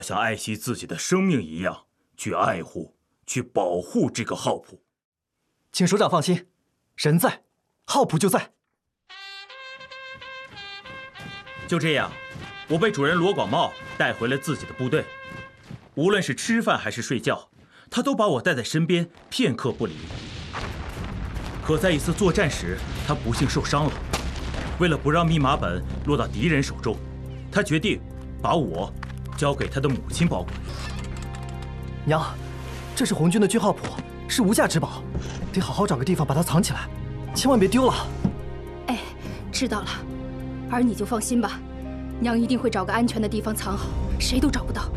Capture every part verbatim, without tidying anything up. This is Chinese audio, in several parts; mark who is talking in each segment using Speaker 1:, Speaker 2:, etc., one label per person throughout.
Speaker 1: 像爱惜自己的生命一样去爱护、去保护这个浩普。
Speaker 2: 请首长放心，人在，浩普就在。
Speaker 1: 就这样，我被主人罗广茂带回了自己的部队。无论是吃饭还是睡觉，他都把我带在身边，片刻不离。可在一次作战时，他不幸受伤了。为了不让密码本落到敌人手中，他决定把我交给他的母亲保管。
Speaker 2: 娘，这是红军的军号谱，是无价之宝，得好好找个地方把它藏起来，千万别丢了。
Speaker 3: 哎，知道了，儿你就放心吧，娘一定会找个安全的地方藏好，谁都找不到。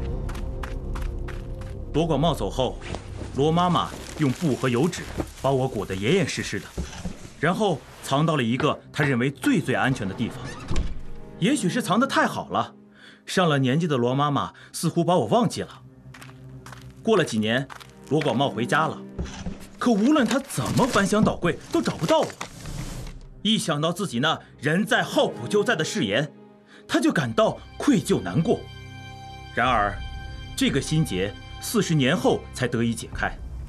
Speaker 1: 罗广茂走后，罗妈妈用布和油纸把我裹得严严实实的，然后藏到了一个她认为最最安全的地方。也许是藏得太好了，上了年纪的罗妈妈似乎把我忘记了。过了几年，罗广茂回家了，可无论他怎么翻箱倒柜，都找不到我。一想到自己那人在浩普就在的誓言，他就感到愧疚难过。然而，这个心结四十年后才得以解开。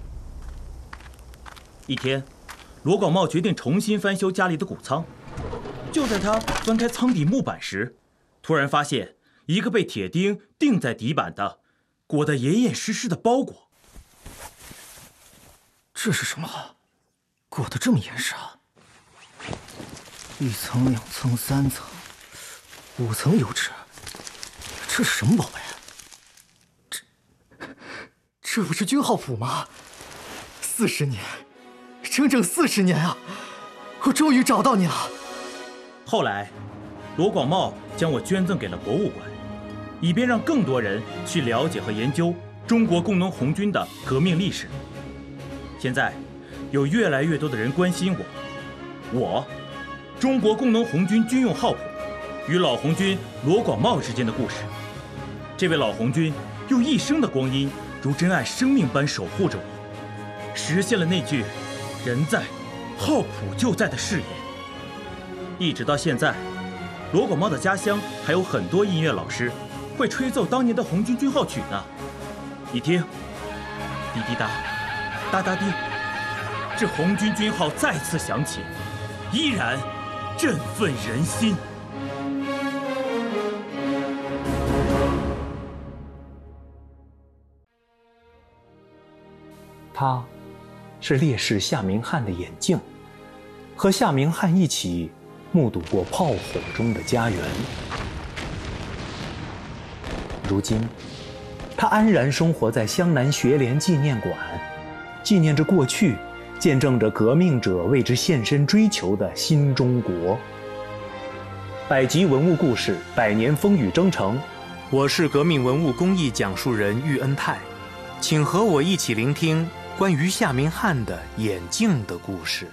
Speaker 1: 一天，罗广茂决定重新翻修家里的谷仓。就在他翻开仓底木板时，突然发现一个被铁钉钉在底板的、裹得严严实实的包裹。
Speaker 2: 这是什么？裹得这么严实啊！一层、两层、三层、五层油纸，这是什么宝贝？这这不是军号谱吗？四十年，整整四十年啊！我终于找到你了。
Speaker 1: 后来，罗广茂将我捐赠给了博物馆，以便让更多人去了解和研究中国工农红军的革命历史。现在，有越来越多的人关心我，我，中国工农红军军用号谱与老红军罗广茂之间的故事。这位老红军用一生的光阴，如珍爱生命般守护着我，实现了那句“人在，号谱就在”的誓言。一直到现在，罗广茂的家乡还有很多音乐老师会吹奏当年的红军军号曲呢。你听，滴滴答，哒哒滴，这红军军号再次响起，依然振奋人心。
Speaker 4: 他，是烈士夏明翰的眼镜，和夏明翰一起目睹过炮火中的家园。如今，他安然生活在湘南学联纪念馆，纪念着过去，见证着革命者为之献身追求的新中国。百集文物故事，百年风雨征程。我是革命文物工艺讲述人喻恩泰，请和我一起聆听关于夏明翰的眼镜的故事。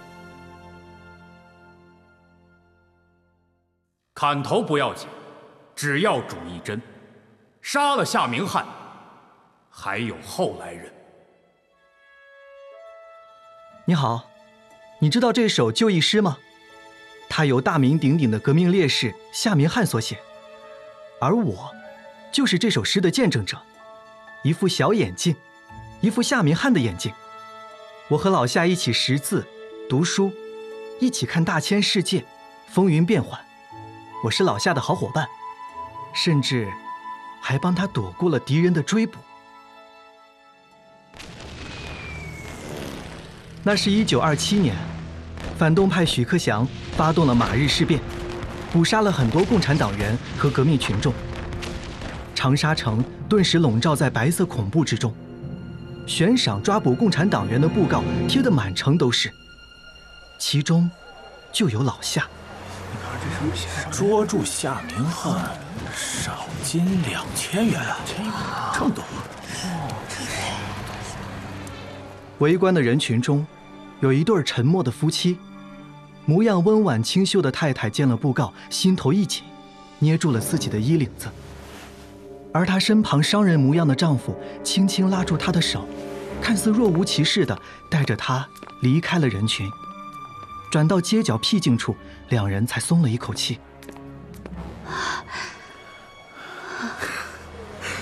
Speaker 5: 砍头不要紧，只要主一针。杀了夏明翰，还有后来人。
Speaker 2: 你好，你知道这首就义诗吗？它由大名鼎鼎的革命烈士夏明翰所写，而我就是这首诗的见证者。一副小眼镜，一副夏明翰的眼镜。我和老夏一起识字、读书，一起看大千世界，风云变幻。我是老夏的好伙伴，甚至还帮他躲过了敌人的追捕。那是一九二七年，反动派许克祥发动了马日事变，捕杀了很多共产党员和革命群众。长沙城顿时笼罩在白色恐怖之中，悬赏抓捕共产党员的布告贴得满城都是，其中就有老夏。
Speaker 1: 捉住夏明翰，赏金两千元，这么多。
Speaker 2: 围观的人群中，有一对沉默的夫妻，模样温婉清秀的太太见了布告，心头一紧，捏住了自己的衣领子。而她身旁商人模样的丈夫轻轻拉住她的手，看似若无其事地带着她离开了人群。转到街角僻静处，两人才松了一口气。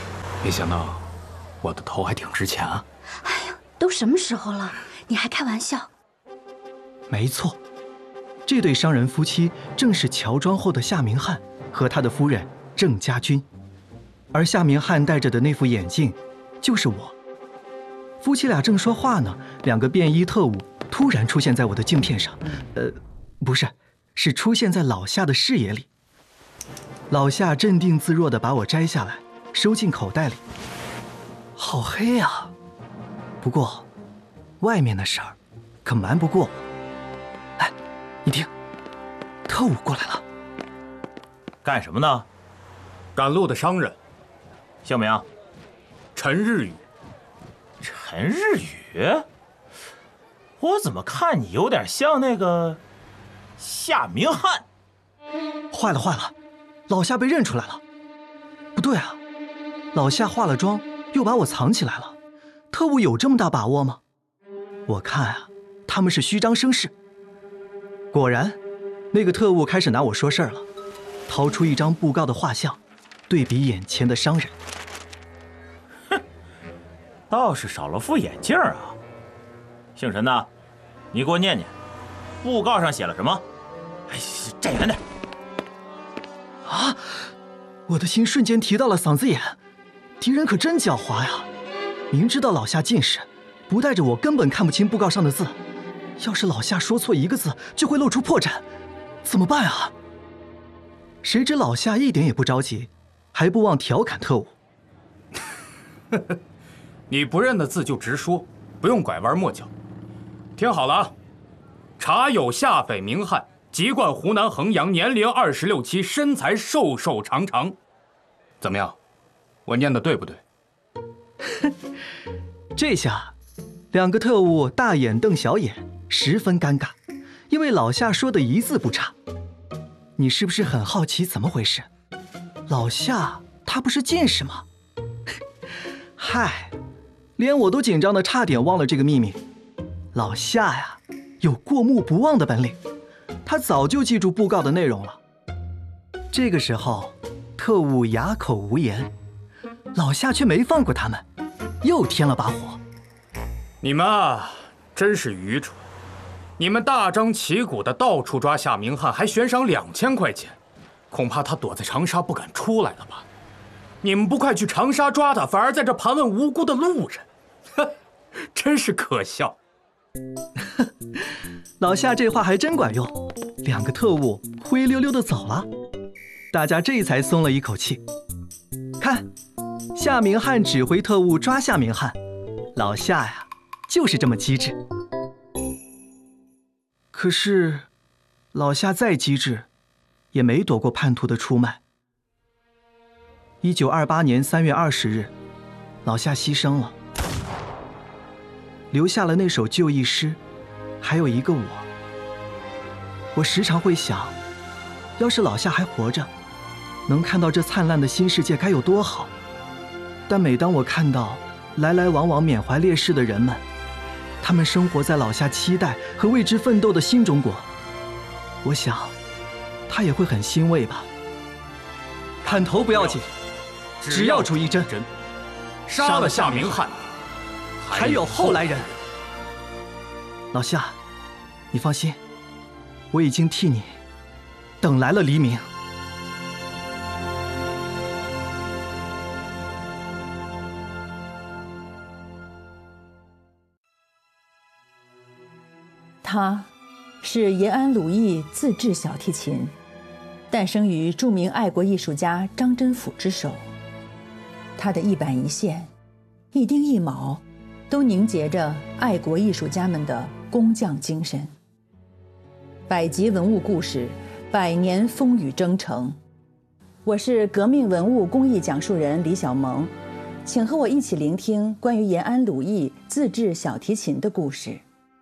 Speaker 5: 没想到我的头还挺值钱啊！
Speaker 6: 哎呀，都什么时候了，你还开玩笑？
Speaker 2: 没错，这对商人夫妻正是乔装后的夏明翰和他的夫人郑家军，而夏明翰戴着的那副眼镜，就是我。夫妻俩正说话呢，两个便衣特务突然出现在我的镜片上，呃，不是，是出现在老夏的视野里。老夏镇定自若地把我摘下来，收进口袋里。好黑呀！不过，外面的事儿可瞒不过我。哎，你听，特务过来了。
Speaker 1: 干什么呢？
Speaker 5: 赶路的商人，
Speaker 1: 姓名？
Speaker 5: 陈日宇。
Speaker 1: 陈日宇？我怎么看你有点像那个夏明翰？
Speaker 2: 坏了坏了，老夏被认出来了。不对啊，老夏化了妆，又把我藏起来了。特务有这么大把握吗？我看啊，他们是虚张声势。果然，那个特务开始拿我说事儿了，掏出一张布告的画像，对比眼前的商人。
Speaker 1: 哼，倒是少了副眼镜啊。姓陈的，你给我念念，布告上写了什么？哎，站远点。
Speaker 2: 啊！我的心瞬间提到了嗓子眼，敌人可真狡猾呀！明知道老夏近视，不带着我根本看不清布告上的字。要是老夏说错一个字，就会露出破绽，怎么办啊？谁知老夏一点也不着急，还不忘调侃特务：“
Speaker 5: 你不认的字就直说，不用拐弯抹角。听好了啊，查有夏匪明翰，籍贯湖南衡阳，年龄二十六七，身材瘦瘦长长。怎么样？我念的对不对？”
Speaker 2: 这下，两个特务大眼瞪小眼，十分尴尬，因为老夏说的一字不差。你是不是很好奇怎么回事？老夏他不是近视吗？嗨，连我都紧张的差点忘了这个秘密。老夏呀，有过目不忘的本领，他早就记住布告的内容了。这个时候，特务哑口无言，老夏却没放过他们，又添了把火。
Speaker 5: 你们啊，真是愚蠢！你们大张旗鼓的到处抓夏明翰，还悬赏两千块钱，恐怕他躲在长沙不敢出来了吧？你们不快去长沙抓他，反而在这盘问无辜的路人，哼，真是可笑！
Speaker 2: 老夏这话还真管用，两个特务灰溜溜的走了，大家这才松了一口气。看，夏明翰指挥特务抓夏明翰，老夏呀，就是这么机智。可是，老夏再机智，也没躲过叛徒的出卖。一九二八年三月二十日，老夏牺牲了，留下了那首就义诗，还有一个我。我时常会想，要是老夏还活着，能看到这灿烂的新世界该有多好。但每当我看到来来往往缅怀烈士的人们，他们生活在老夏期待和为之奋斗的新中国，我想，他也会很欣慰吧。砍头不要紧，只要主一针。
Speaker 5: 杀了夏明翰，
Speaker 2: 还有后来人。老夏，你放心，我已经替你等来了黎明。
Speaker 7: 他是延安鲁艺自制小提琴，诞生于著名爱国艺术家张真甫之手。他的一板一线、一丁一卯，都凝结着爱国艺术家们的工匠精神。百集文物故事，百年风雨征程。我是革命文物工艺讲述人李小萌，请和我一起聆听关于延安鲁艺自制小提琴的故事。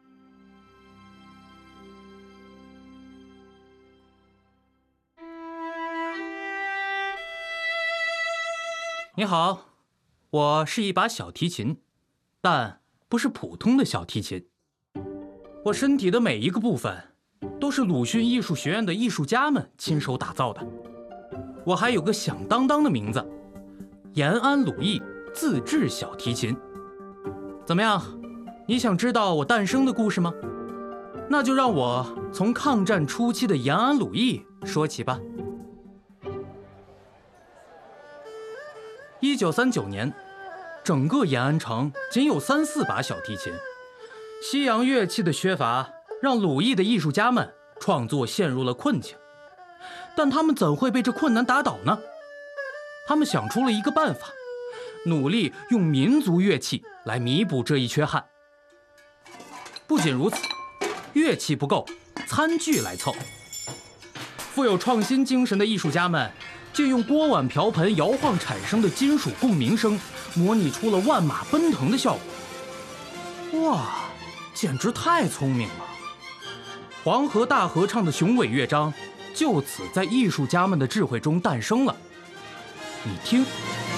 Speaker 5: 你好，我是一把小提琴，但不是普通的小提琴。我身体的每一个部分都是鲁迅艺术学院的艺术家们亲手打造的。我还有个响当当的名字， 延安鲁艺自制小提琴。怎么样？你想知道我诞生的故事吗？那就让我从抗战初期的延安鲁艺说起吧。一九三九年，整个延安城仅有三四把小提琴，西洋乐器的缺乏让鲁艺的艺术家们创作陷入了困境。但他们怎会被这困难打倒呢？他们想出了一个办法，努力用民族乐器来弥补这一缺憾。不仅如此，乐器不够，餐具来凑。富有创新精神的艺术家们就用锅碗瓢盆摇晃产生的金属共鸣声，模拟出了万马奔腾的效果。哇，简直太聪明了！黄河大合唱的雄伟乐章就此在艺术家们的智慧中诞生了。你听。